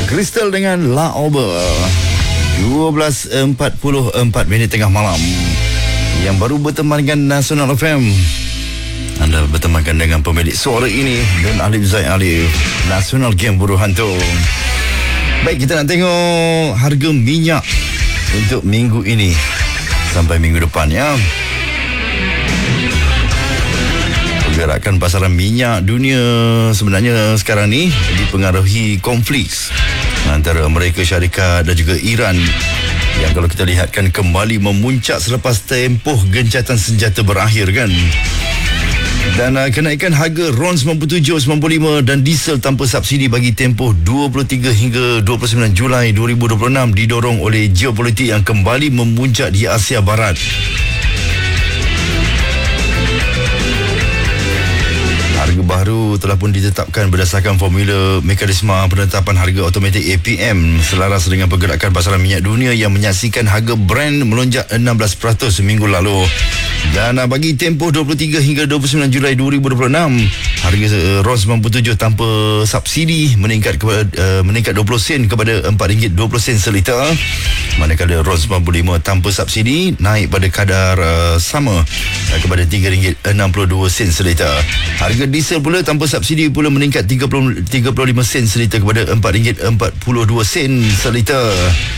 Crystal dengan La Ober. 12.44 minit tengah malam. Yang baru bertemankan Nasional FM. Anda bertemankan dengan pemilik suara ini dan Alif Zaid Alif, Nasional Game Buruh Hantu. Baik, kita nak tengok harga minyak untuk minggu ini sampai minggu depan ya. Pergerakan pasaran minyak dunia sebenarnya sekarang ni dipengaruhi konflik antara Amerika Syarikat dan juga Iran yang kalau kita lihatkan kembali memuncak selepas tempoh gencatan senjata berakhir kan. Dan kenaikan harga RON 97.95 dan diesel tanpa subsidi bagi tempoh 23 hingga 29 Julai 2026 didorong oleh geopolitik yang kembali memuncak di Asia Barat. Harga baru telah pun ditetapkan berdasarkan formula mekanisme penetapan harga automatik APM selaras dengan pergerakan pasaran minyak dunia yang menyaksikan harga Brent melonjak 16% minggu lalu. Dan bagi tempoh 23 hingga 29 Julai 2026, harga RON 97 tanpa subsidi meningkat 20 sen kepada RM4.20 seliter. Manakala RON 95 tanpa subsidi naik pada kadar sama kepada RM3.62 seliter. Harga diesel pula tanpa subsidi pula meningkat 35 sen seliter kepada RM4.42 seliter.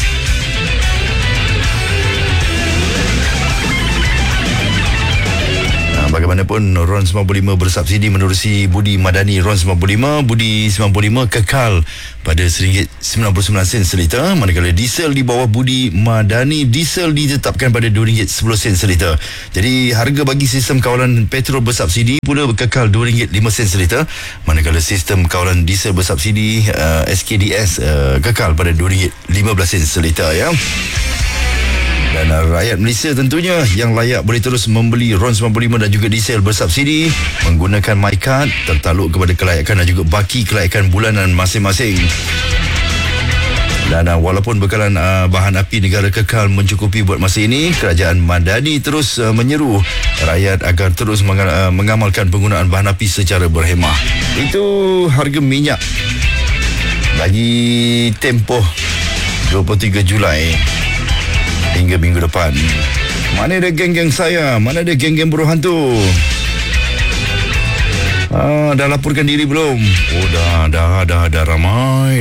Bagaimanapun RON 95 bersubsidi menerusi Budi Madani RON 95, Budi 95 kekal pada RM1.99 seliter, manakala diesel di bawah Budi Madani diesel ditetapkan pada RM2.10 seliter. Jadi harga bagi sistem kawalan petrol bersubsidi pula kekal RM2.05 seliter, manakala sistem kawalan diesel bersubsidi SKDS kekal pada RM2.15 seliter ya. Dan rakyat Malaysia tentunya yang layak boleh terus membeli RON 95 dan juga diesel bersubsidi menggunakan MyCard tertaluk kepada kelayakan dan juga baki kelayakan bulanan masing-masing. Dan walaupun bekalan bahan api negara kekal mencukupi buat masa ini, Kerajaan Madani terus menyeru rakyat agar terus mengamalkan penggunaan bahan api secara berhemah. Itu harga minyak bagi tempoh 23 Julai hingga minggu depan. Mana ada geng-geng saya? Mana ada geng-geng buruh hantu? Dah laporkan diri belum? Oh dah ramai.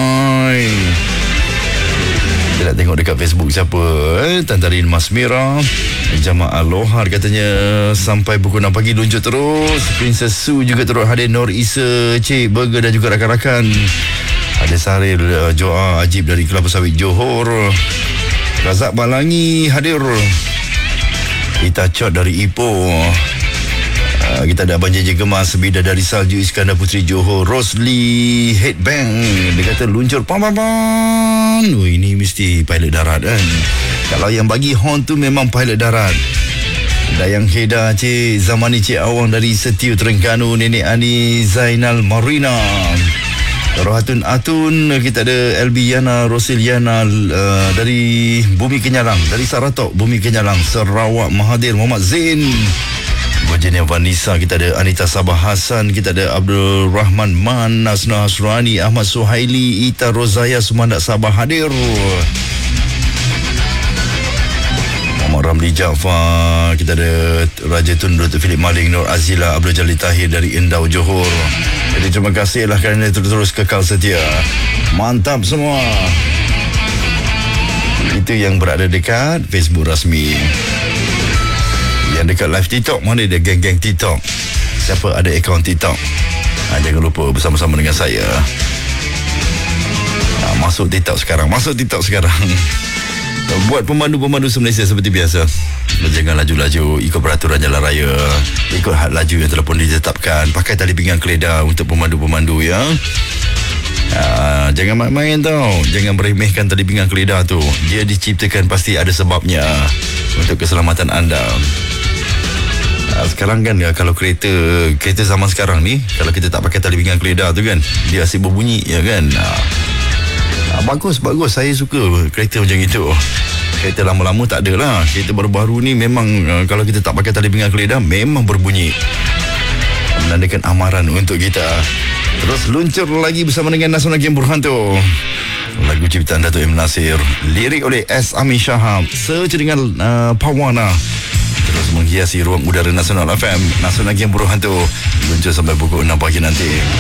Kita nak tengok dekat Facebook siapa? Tantarin Mas Mira, Jamaah Lohar katanya sampai pukul 6 pagi luncur terus. Princess Su juga terus hadir. Nur Isa, Cik Burger dan juga rakan-rakan. Ada Saril Joa Ajib dari Kelapa Sawit Johor. Razak Balangi hadir. Kita Cot dari Ipoh. Kita ada Abang JJ Gemas, Bida dari Salju, Iskandar Putri Johor, Rosli Headbang. Dia kata luncur pan. Oh, ini mesti pilot darat kan. Kalau yang bagi horn tu memang pilot darat. Dayang Heda, Cik Zamani, Cik Awang dari Setiu Terengganu, Nenek Ani Zainal Marina, Rohatun Atun, kita ada LB Yana, Rosil Yana dari Bumi Kenyalang, dari Saratok Bumi Kenyalang, Sarawak, Mahathir Muhammad Zain, Virginia Vanessa, kita ada Anita Sabah Hassan, kita ada Abdul Rahman Man, Nasna Hasrani, Ahmad Suhaili, Ita Rozaya, Sumandak Sabah hadir. Muhammad Ramli Jaafar, kita ada Raja Tun Dr. Philip Maling, Nur Azila, Abdul Jalil Tahir dari Endau Johor. Jadi terima kasihlah kerana terus kekal setia. Mantap semua. Itu yang berada dekat Facebook rasmi. Yang dekat live TikTok, mana ada geng-geng TikTok? Siapa ada akaun TikTok? Jangan lupa bersama-sama dengan saya. Masuk TikTok sekarang. Buat pemandu-pemandu se-Malaysia seperti biasa. Jangan laju-laju, ikut peraturan jalan raya, ikut had laju yang telah pun ditetapkan. Pakai tali pinggang keledar untuk pemandu-pemandu ya. Jangan main-main tau. Jangan meremehkan tali pinggang keledar tu. Dia diciptakan pasti ada sebabnya untuk keselamatan anda. Sekarang kan kalau kereta zaman sekarang ni, kalau kita tak pakai tali pinggang keledar tu kan, dia asyik berbunyi ya kan. Bagus. Saya suka kereta macam itu. Kereta lama-lama tak ada lah. Kereta baru-baru ni memang kalau kita tak pakai tali pinggang keledar memang berbunyi, menandakan amaran untuk kita. Terus luncur lagi bersama dengan Nasional Game Berhantu. Lagu ciptaan Dato' M. Nasir, lirik oleh S. Amin Shahab, sejaringan Pawana. Terus menghiasi ruang udara Nasional FM. Nasional Game Berhantu luncur sampai pukul 6 pagi nanti.